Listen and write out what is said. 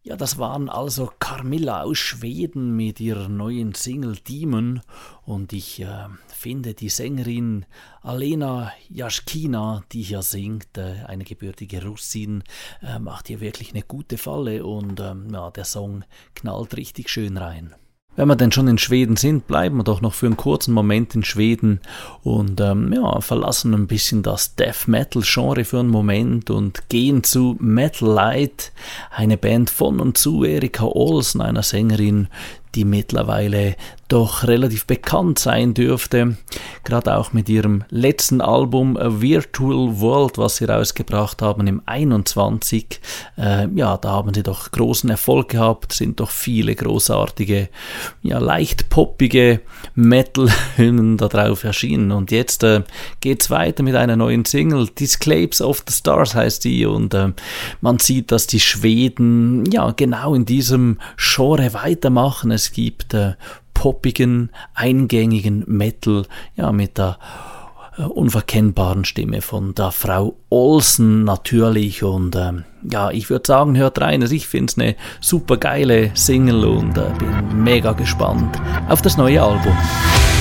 Ja, das waren also Carmilla aus Schweden mit ihrer neuen Single Demon und ich finde die Sängerin Alena Jaschkina, die hier singt, eine gebürtige Russin, macht hier wirklich eine gute Falle und ja, der Song knallt richtig schön rein. Wenn wir denn schon in Schweden sind, bleiben wir doch noch für einen kurzen Moment in Schweden und ja, verlassen ein bisschen das Death Metal Genre für einen Moment und gehen zu Metal Light, eine Band von und zu Erika Olsen, einer Sängerin, die mittlerweile doch relativ bekannt sein dürfte, gerade auch mit ihrem letzten Album A Virtual World, was sie rausgebracht haben im 21. Ja, da haben sie doch großen Erfolg gehabt, sind doch viele großartige, ja, leicht poppige Metal-Hymnen da drauf erschienen und jetzt geht's weiter mit einer neuen Single, Disclapes of the Stars heißt die und man sieht, dass die Schweden ja genau in diesem Genre weitermachen. Es gibt poppigen, eingängigen Metal, ja, mit der unverkennbaren Stimme von der Frau Olsen natürlich und ja, ich würde sagen, hört rein, also ich finde es eine super geile Single und bin mega gespannt auf das neue Album.